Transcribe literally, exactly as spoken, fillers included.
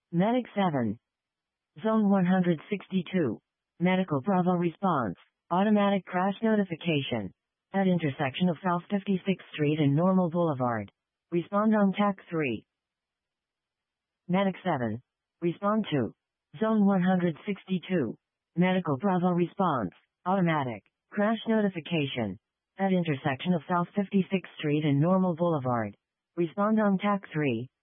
Medic seven. Zone one hundred sixty-two. Medical Bravo response. Automatic crash notification. At intersection of South fifty-sixth Street and Normal Boulevard. Respond on T A C three. Medic seven. Respond to. Zone one hundred sixty-two. Medical Bravo response. Automatic. Crash notification. At intersection of South fifty-sixth Street and Normal Boulevard. Respond on T A C three.